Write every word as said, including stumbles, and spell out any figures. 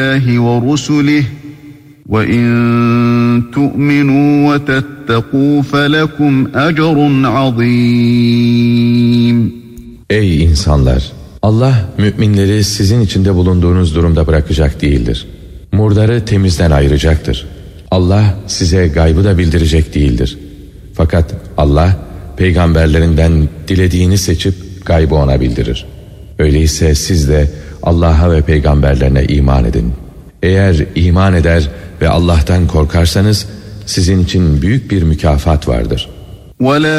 وَرُسُلِهِ وَإِن تُؤْمِنُوا وَتَتَّقُوا فَلَكُمْ أَجْرٌ عَظِيمٌ. Ey insanlar! Allah müminleri sizin içinde bulunduğunuz durumda bırakacak değildir. Murdarı temizden ayıracaktır. Allah size gaybı da bildirecek değildir. Fakat Allah peygamberlerinden dilediğini seçip gaybı ona bildirir. Öyleyse siz de Allah'a ve peygamberlerine iman edin. Eğer iman eder ve Allah'tan korkarsanız sizin için büyük bir mükafat vardır. وَلَا